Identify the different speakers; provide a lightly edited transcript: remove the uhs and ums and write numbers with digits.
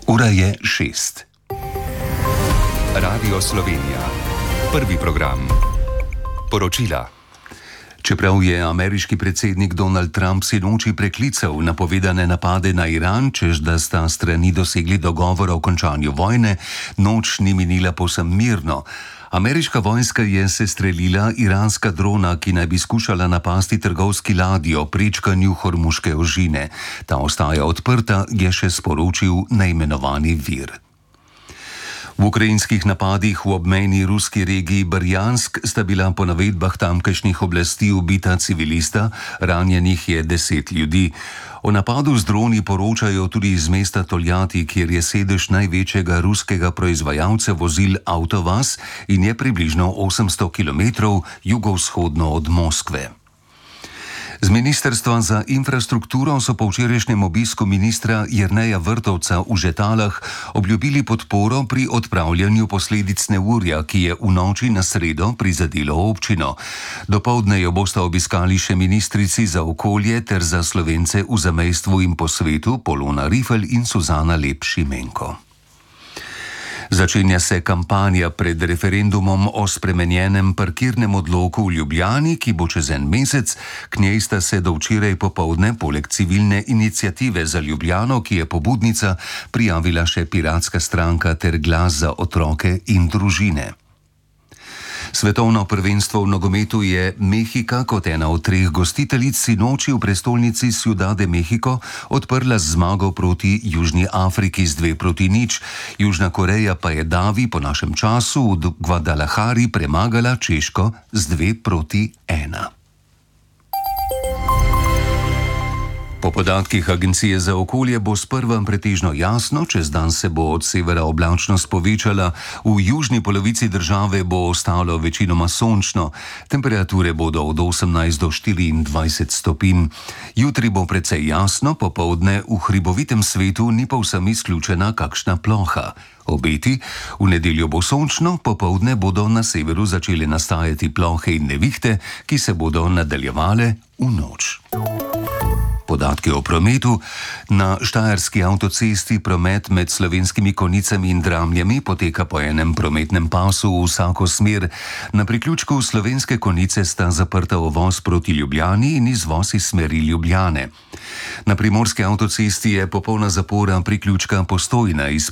Speaker 1: Ura je 6.
Speaker 2: Radio Slovenija. Prvi program. Poročila.
Speaker 1: Čeprav je ameriški predsednik Donald Trump sinoči preklical napovedane napade na Iran, češ da sta strani dosegli dogovor o končanju vojne, noč ni minila povsem mirno. Ameriška vojska je sestrelila iranska drona, ki naj bi skušala napasti trgovski ladji o prečkanju Hormuške ožine. Ta ostaja odprta, je še sporočil neimenovani vir. V ukrajinskih napadih v obmejni ruski regiji Brjansk sta bila po navedbah tamkajšnjih oblasti ubita civilista, ranjenih je 10 ljudi. O napadu z droni poročajo tudi iz mesta Toljati, kjer je sedež največjega ruskega proizvajalca vozil Avtovaz in je približno 800 km jugovzhodno od Moskve. Z Ministrstva za infrastrukturo so po včerajšnjem obisku ministra Jerneja Vrtovca v Žetalah obljubili podporo pri odpravljanju posledic neurja, ki je v noči na sredo prizadelo občino. Dopoldne jo bosta obiskali še ministrici za okolje ter za Slovence v zamejstvu in po svetu Polona Rifel in Suzana Lep Šimenko. Začenja se kampanja pred referendumom o spremenjenem parkirnem odloku v Ljubljani, ki bo čez en mesec. K njej sta se do včeraj popoldne poleg civilne iniciative za Ljubljano, ki je pobudnica, prijavila še Piratska stranka ter Glas za otroke in družine. Svetovno prvenstvo v nogometu je Mehika kot ena od 3 gostiteljic sinoči v prestolnici Ciudad de México odprla z zmago proti Južni Afriki z 2-0. Južna Koreja pa je davi po našem času v Guadalajari premagala Češko z 2-1. Po podatkih Agencije za okolje bo sprva pretežno jasno, čez dan se bo od severa oblačnost povečala, v južni polovici države bo ostalo večinoma sončno, temperature bodo od 18 do 24 stopinj. Jutri bo precej jasno, popoldne v hribovitem svetu ni povsem izključena kakšna ploha. Obeti, v nedeljo bo sončno, popoldne bodo na severu začele nastajati plohe in nevihte, ki se bodo nadaljevale v noč. Podatki o prometu. Na štajerski avtocesti promet med Slovenskimi Konjicami in Dramljami poteka po enem prometnem pasu v vsako smer. Na priključku Slovenske Konjice sta zaprta uvoz proti Ljubljani in izvoz iz smeri Ljubljane. Na primorski avtocesti je popolna zapora priključka Postojna iz